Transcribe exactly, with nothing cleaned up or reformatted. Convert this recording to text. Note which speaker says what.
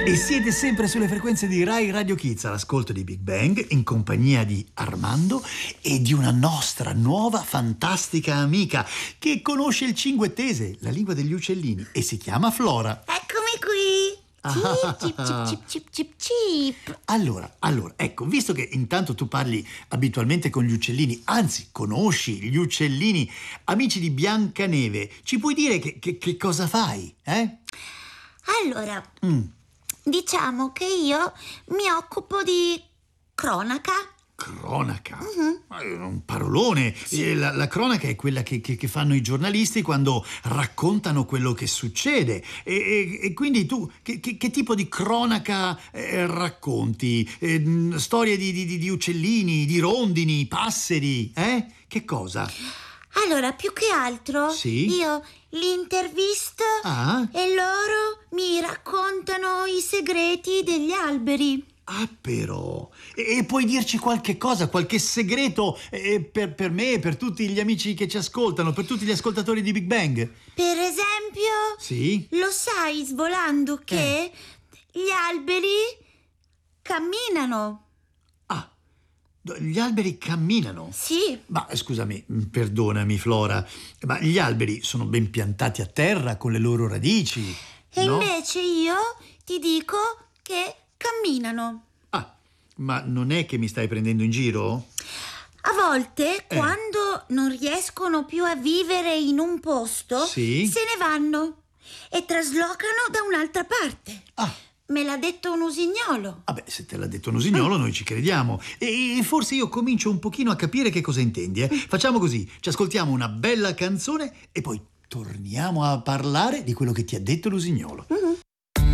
Speaker 1: E siete sempre sulle frequenze di Rai Radio Kids all'ascolto di Big Bang in compagnia di Armando e di una nostra nuova fantastica amica che conosce il cinguettese, la lingua degli uccellini, e si chiama Flora.
Speaker 2: Eccomi qui. Cip, cip, cip, cip, cip, cip.
Speaker 1: Allora, allora, ecco, visto che intanto tu parli abitualmente con gli uccellini, anzi, conosci gli uccellini, amici di Biancaneve, ci puoi dire che, che, che cosa fai, eh?
Speaker 2: Allora,
Speaker 1: Mm.
Speaker 2: diciamo che io mi occupo di cronaca.
Speaker 1: Cronaca?
Speaker 2: Mhm.
Speaker 1: Ma è un parolone. Eh, La, la cronaca è quella che, che- che fanno i giornalisti quando raccontano quello che succede. E, e- e quindi tu che, che- che tipo di cronaca eh, racconti? Eh, mh, storie di, di- di uccellini, di rondini, passeri, eh? Che cosa?
Speaker 2: Allora, più che altro,
Speaker 1: Sì?
Speaker 2: io li intervisto
Speaker 1: Ah?
Speaker 2: e loro mi raccontano i segreti degli alberi.
Speaker 1: Ah, però. E, e puoi dirci qualche cosa, qualche segreto eh, per, per me, per tutti gli amici che ci ascoltano, per tutti gli ascoltatori di Big Bang?
Speaker 2: Per esempio,
Speaker 1: Sì?
Speaker 2: lo sai, Svolando, che gli alberi camminano.
Speaker 1: Ah, d- gli alberi camminano.
Speaker 2: Sì,
Speaker 1: Ma scusami, mm, perdonami Flora, ma gli alberi sono ben piantati a terra con le loro radici,
Speaker 2: e
Speaker 1: no?
Speaker 2: invece io ti dico che camminano.
Speaker 1: Ah, ma non è che mi stai prendendo in giro?
Speaker 2: A volte,
Speaker 1: Eh.
Speaker 2: quando non riescono più a vivere in un posto,
Speaker 1: Sì?
Speaker 2: se ne vanno e traslocano da un'altra parte.
Speaker 1: Ah,
Speaker 2: Me l'ha detto un usignolo.
Speaker 1: vabbè, se te l'ha detto un usignolo noi ci crediamo. E, e forse io comincio un pochino a capire che cosa intendi, eh? Facciamo così, ci ascoltiamo una bella canzone e poi torniamo a parlare di quello che ti ha detto l'usignolo.
Speaker 2: Mhm.